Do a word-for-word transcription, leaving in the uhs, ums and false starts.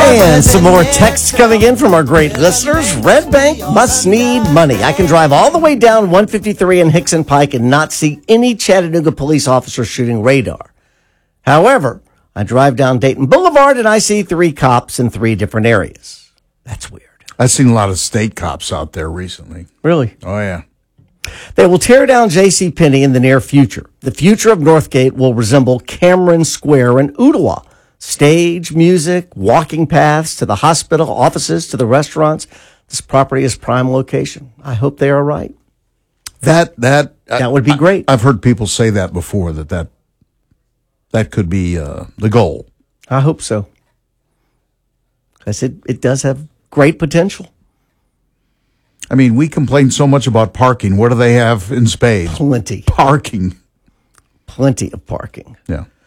And some more texts coming in from our great listeners. Red Bank must need money. I can drive all the way down one fifty-three in Hickson Pike and not see any Chattanooga police officers shooting radar. However, I drive down Dayton Boulevard and I see three cops in three different areas. That's weird. I've seen a lot of state cops out there recently. Really? Oh, yeah. They will tear down JCPenney in the near future. The future of Northgate will resemble Cameron Square in Ottawa. Stage, music, walking paths to the hospital, offices, to the restaurants. This property is prime location. I hope they are right. That that That would be great. I, I've heard people say that before, that that, that could be uh, the goal. I hope so. Because it, it does have great potential. I mean, we complain so much about parking. What do they have in spades? Plenty. Parking. Plenty of parking. Yeah.